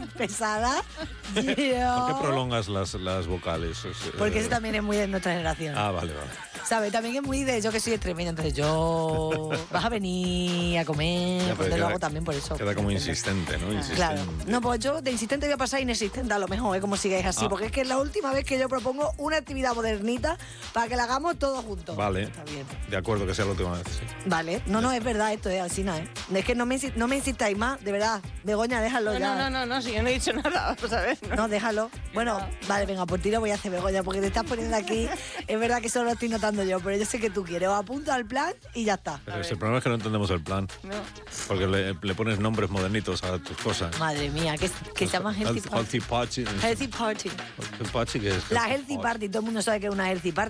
pesada. ¿Por qué prolongas las vocales? Porque eso también es muy de nuestra generación. Ah, vale. ¿Sabes? También es muy de yo que soy extremeña, entonces yo... Vas a venir a comer, pues te lo hago también por eso. Queda como insistente, ¿no? Claro. No, pues yo de insistente voy a pasar a inexistente a lo mejor, como sigáis así, porque es que es la última vez que yo propongo una actividad modernita para que la hagamos todos juntos. Vale. Está bien. De acuerdo que sea la última vez, sí. Vale. No, es verdad esto, así no, ¿eh? Es que no me insistáis más, de verdad. Begoña, déjalo ya. No, si yo no he dicho nada, vamos a ver. No, déjalo. Bueno, vale, venga, por ti lo voy a hacer, Begoña, porque te estás poniendo aquí. Es verdad que solo lo estoy notando yo, pero yo sé que tú quieres. Os apunto al plan y ya está. Pero el problema es que no entendemos el plan. No. Porque le pones nombres modernitos a tus cosas. Madre mía, que se llama Healthy Party. Healthy Party. Healthy Party. Healthy Party, ¿qué es? La Healthy Party, todo el mundo sabe que es una Healthy Party.